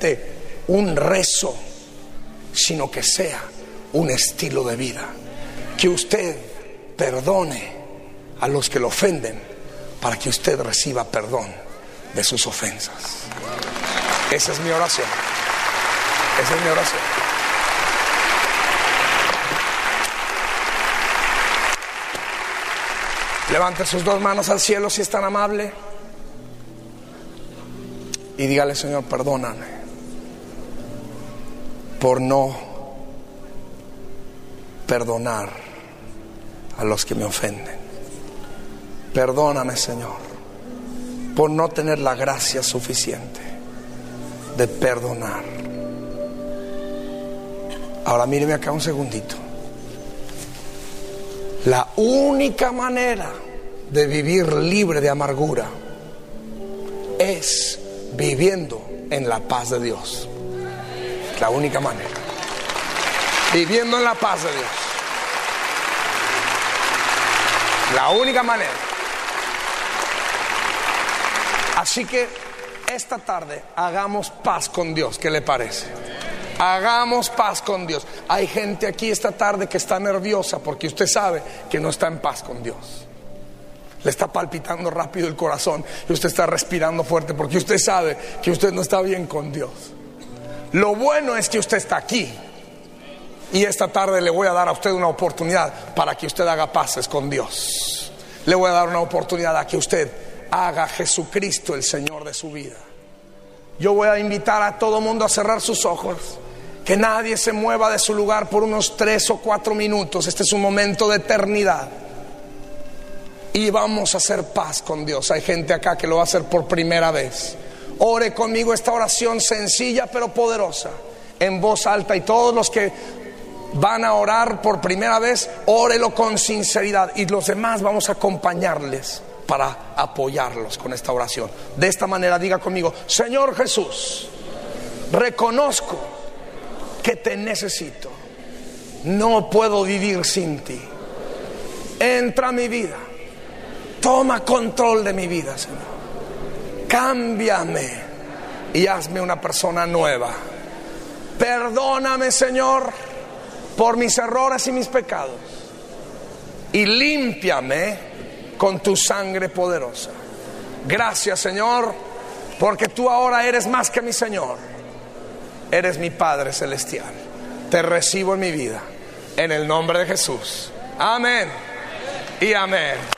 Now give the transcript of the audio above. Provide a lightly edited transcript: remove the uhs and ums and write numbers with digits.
simplemente un rezo, sino que sea un estilo de vida. Que usted perdone a los que lo ofenden para que usted reciba perdón de sus ofensas. Esa es mi oración. Esa es mi oración. Levante sus dos manos al cielo si es tan amable y dígale: Señor, perdóname por no perdonar a los que me ofenden. Perdóname, Señor, por no tener la gracia suficiente de perdonar. Ahora míreme acá un segundito. La única manera de vivir libre de amargura es viviendo en la paz de Dios. La única manera. Viviendo en la paz de Dios. La única manera. Así que esta tarde hagamos paz con Dios. ¿Qué le parece? Hagamos paz con Dios. Hay gente aquí esta tarde que está nerviosa porque usted sabe que no está en paz con Dios. Le está palpitando rápido el corazón y usted está respirando fuerte porque usted sabe que usted no está bien con Dios. Lo bueno es que usted está aquí y esta tarde le voy a dar a usted una oportunidad para que usted haga paces con Dios. Le voy a dar una oportunidad a que usted haga a Jesucristo el Señor de su vida. Yo voy a invitar a todo mundo a cerrar sus ojos, que nadie se mueva de su lugar por unos 3 o 4 minutos. Este es un momento de eternidad y vamos a hacer paz con Dios. Hay gente acá que lo va a hacer por primera vez. Ore conmigo esta oración sencilla pero poderosa, en voz alta, y todos los que van a orar por primera vez, órelo con sinceridad, y los demás vamos a acompañarles para apoyarlos con esta oración. De esta manera diga conmigo: Señor Jesús, reconozco que te necesito, no puedo vivir sin ti. Entra a mi vida, toma control de mi vida, Señor. Cámbiame y hazme una persona nueva. Perdóname, Señor, por mis errores y mis pecados, y límpiame con tu sangre poderosa. Gracias, Señor, porque tú ahora eres más que mi Señor. Eres mi Padre Celestial. Te recibo en mi vida, en el nombre de Jesús. Amén y amén.